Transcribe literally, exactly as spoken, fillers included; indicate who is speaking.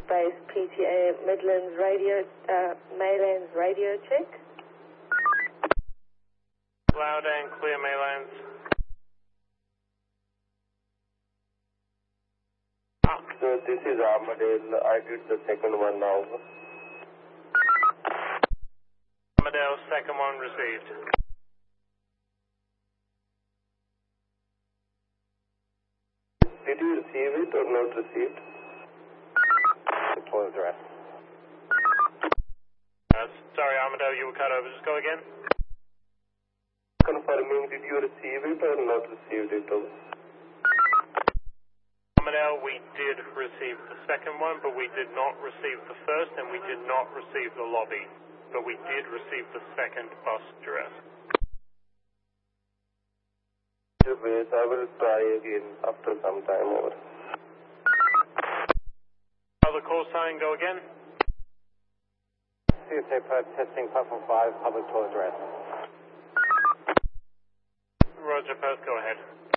Speaker 1: Space P T A Midlands radio, uh, Maylands radio check.
Speaker 2: Loud and clear, Maylands.
Speaker 3: Ah. So this is Armadale. I did the second one now.
Speaker 2: Armadale, second one received.
Speaker 3: Did you receive it or not received?
Speaker 4: Deploy address.
Speaker 2: Uh, sorry, Armadale, you were cut over. Just go again.
Speaker 3: Confirming, did you receive it or not received it?
Speaker 2: Armadale, we did receive the second one, but we did not receive the first, and we did not receive the lobby. But we did receive the second bus address.
Speaker 3: Wait, I will try again after some time over.
Speaker 2: Other call sign, go again.
Speaker 4: C S A Prep testing platform five, public toilet address.
Speaker 2: Roger, Perth, go ahead.